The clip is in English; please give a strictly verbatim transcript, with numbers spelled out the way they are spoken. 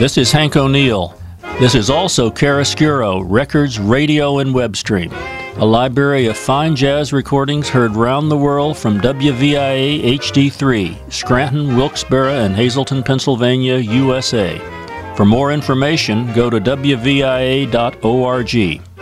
This is Hank O'Neill. This is also Chiaroscuro, Records, Radio, and Web Stream, a library of fine jazz recordings heard round the world from W V I A H D three, Scranton, Wilkes-Barre, and Hazleton, Pennsylvania, U S A. For more information, go to W V I A dot org.